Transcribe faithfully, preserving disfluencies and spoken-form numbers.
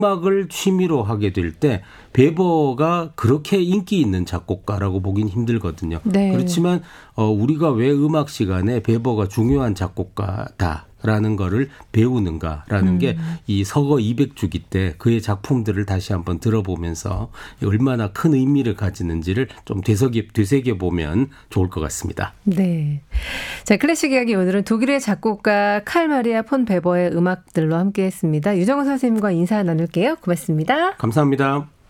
음악을 취미로 하게 될 때 베버가 그렇게 인기 있는 작곡가라고 보긴 힘들거든요. 네. 그렇지만 어, 우리가 왜 음악 시간에 베버가 중요한 작곡가다 라는 거를 배우는가라는 음. 게 이 서거 이백 주기 때 그의 작품들을 다시 한번 들어보면서 얼마나 큰 의미를 가지는지를 좀 되새겨, 되새겨 보면 좋을 것 같습니다. 네. 자, 클래식 이야기 오늘은 독일의 작곡가 칼 마리아 폰 베버의 음악들로 함께했습니다. 유정호 선생님과 인사 나눌게요. 고맙습니다. 감사합니다.